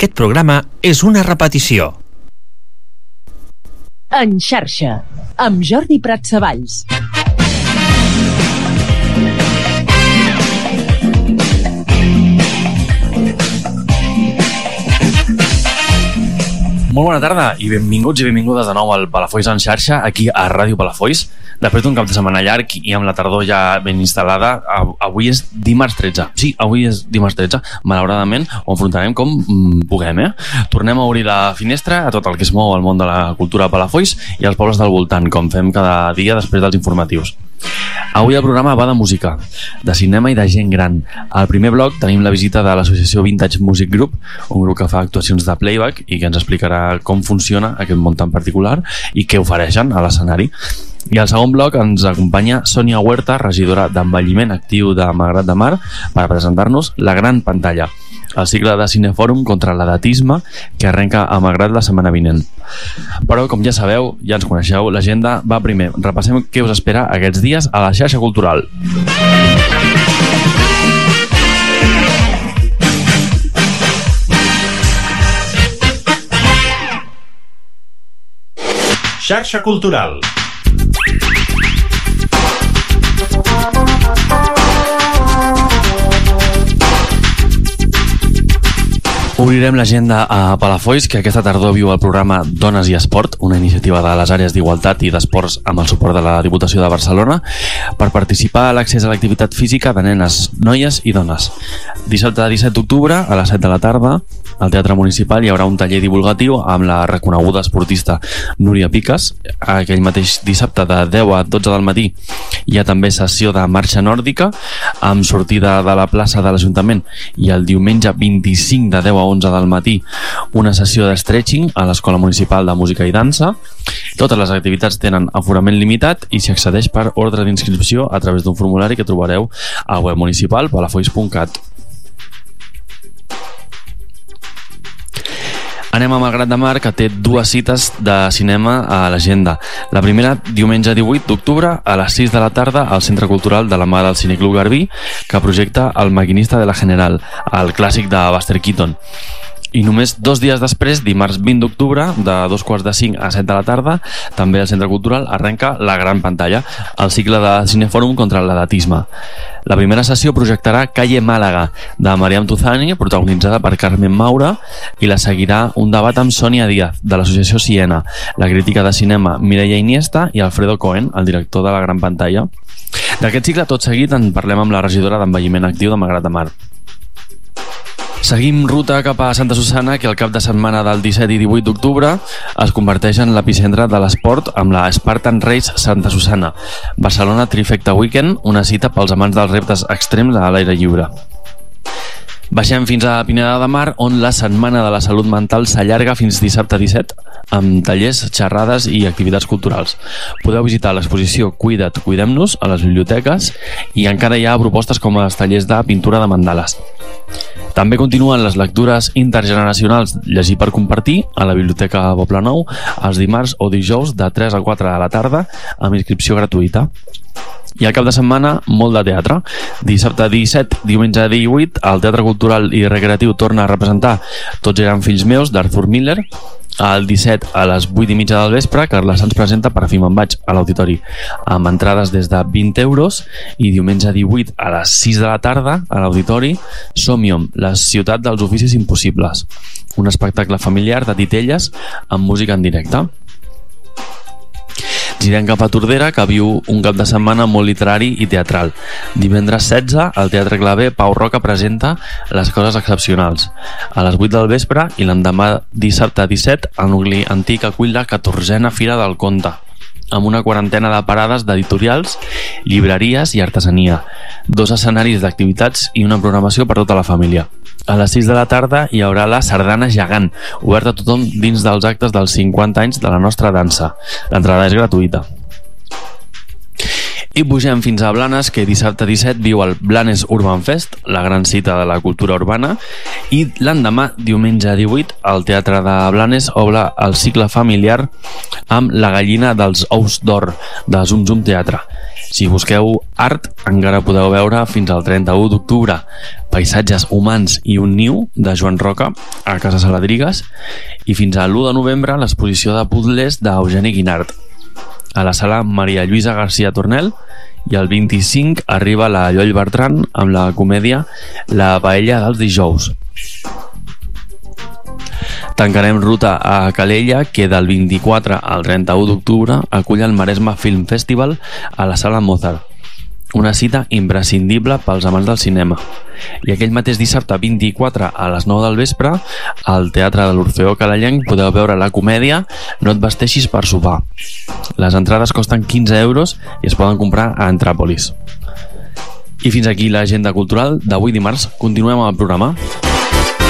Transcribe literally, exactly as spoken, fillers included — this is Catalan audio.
Aquest programa és una repetició. En xarxa, amb Jordi Pratsavalls. Molt bona tarda i benvinguts i benvingudes de nou al Palafolls en xarxa, aquí a Ràdio Palafolls. Després d'un cap de setmana llarg i amb la tardor ja ben instal·lada, avui és dimarts tretze. Sí, avui és dimarts tretze. Malauradament ho enfrontarem com puguem, eh? Tornem a obrir la finestra a tot el que es mou al món de la cultura a Palafolls i als pobles del voltant, com fem cada dia després dels informatius. Avui el programa va de música, de cinema i de gent gran. Al primer bloc tenim la visita de l'associació Vintage Music Group, un grup que fa actuacions de playback i que ens explicarà com funciona aquest món tan particular i què ofereixen a l'escenari. I al segon bloc ens acompanya Sònia Huerta, regidora d'envelliment actiu de Malgrat de Mar, per presentar-nos La Gran Pantalla, el cicle de Cinefòrum contra l'edatisme que arrenca a Malgrat la setmana vinent. Però, com ja sabeu, ja ens coneixeu, l'agenda va primer. Repassem què us espera aquests dies a la xarxa cultural. Xarxa cultural. Obrirem l'agenda a Palafolls, que aquesta tardor viu el programa Dones i Esport, una iniciativa de les àrees d'igualtat i d'esports amb el suport de la Diputació de Barcelona, per participar a l'accés a l'activitat física de nenes, noies i dones. Dissabte disset d'octubre, a les set de la tarda, al Teatre Municipal hi haurà un taller divulgatiu amb la reconeguda esportista Núria Piques. Aquell mateix dissabte de deu a dotze del matí hi ha també sessió de marxa nòrdica amb sortida de la plaça de l'Ajuntament, i el diumenge vint-i-cinc de deu a onze del matí una sessió de stretching a l'Escola Municipal de Música i Dansa. Totes les activitats tenen aforament limitat i s'hi accedeix per ordre d'inscripció a través d'un formulari que trobareu al web municipal palafolls punt cat. Anem a Malgrat de Mar, que té dues cites de cinema a l'agenda. La primera, diumenge divuit d'octubre, a les sis de la tarda, al Centre Cultural de la mà del Cineclub Garbí, que projecta El maquinista de la General, el clàssic de Buster Keaton. I només dos dies després, dimarts vint d'octubre, de dos quarts de cinc a set de la tarda, també al Centre Cultural arrenca La Gran Pantalla, el cicle de Cinefòrum contra l'edatisme. La primera sessió projectarà Calle Màlaga, de Mariam Tuzani, protagonitzada per Carmen Maura, i la seguirà un debat amb Sònia Díaz, de l'associació Siena, la crítica de cinema Mireia Iniesta i Alfredo Cohen, el director de La Gran Pantalla. D'aquest cicle, tot seguit, en parlem amb la regidora d'envelliment actiu de Malgrat de Mar. Seguim ruta cap a Santa Susanna, que el cap de setmana del disset i divuit d'octubre es converteix en l'epicentre de l'esport amb la Spartan Race Santa Susanna. Barcelona Trifecta Weekend, una cita pels amants dels reptes extrems a l'aire lliure. Baixem fins a Pineda de Mar, on la Setmana de la Salut Mental s'allarga fins dissabte disset, amb tallers, xerrades i activitats culturals. Podeu visitar l'exposició Cuida't, Cuidem-nos a les biblioteques, i encara hi ha propostes com els tallers de pintura de mandales. També continuen les lectures intergeneracionals Llegir per compartir a la Biblioteca Poblenou els dimarts o dijous de tres a quatre de la tarda amb inscripció gratuïta. I al cap de setmana, molt de teatre. Dissabte disset, diumenge divuit, el Teatre Cultural i Recreatiu torna a representar Tots eren fills meus, d'Arthur Miller. El disset, a les vuit i mitja del vespre, Carles Sans presenta Per fi me'n vaig, a l'Auditori, amb entrades des de vint euros. I diumenge divuit, a les sis de la tarda, a l'Auditori, Somnium, la ciutat dels oficis impossibles, un espectacle familiar de titelles amb música en directe. Girem cap a Tordera, que viu un cap de setmana molt literari i teatral. Divendres setze, al Teatre Clavé, Pau Roca presenta Les coses excepcionals, a les vuit del vespre, i l'endemà dissabte disset, al nucli antic acull la catorzena Fira del Conte, amb una quarantena de parades d'editorials, llibreries i artesania, dos escenaris d'activitats i una programació per tota la família. A les sis de la tarda hi haurà la Sardana Gegant, oberta a tothom dins dels actes dels cinquanta anys de la nostra dansa. L'entrada és gratuïta. I pugem fins a Blanes, que dissabte disset viu el Blanes Urban Fest, la gran cita de la cultura urbana, i l'endemà, diumenge divuit, el Teatre de Blanes obre el cicle familiar amb La gallina dels ous d'or, de Zum Zum Teatre. Si busqueu art, encara podeu veure fins al trenta-u d'octubre. Paisatges humans i un niu, de Joan Roca, a Casa Saladrigues, i fins a l'u de novembre l'exposició de puzzles d'Eugeni Guinart, a la sala Maria Lluïsa García Tornel, i el vint-i-cinc arriba la Lloll Bertran amb la comèdia La paella dels dijous. Tancarem ruta a Calella, que del vint-i-quatre al trenta-u d'octubre acull el Maresme Film Festival a la sala Mozart, una cita imprescindible pels amants del cinema. I aquell mateix dissabte vint-i-quatre a les nou del vespre, al Teatre de l'Orfeó Calellenc podeu veure la comèdia No et vesteixis per sopar. Les entrades costen quinze euros i es poden comprar a Entràpolis. I fins aquí l'agenda cultural d'avui dimarts. Continuem amb el programa.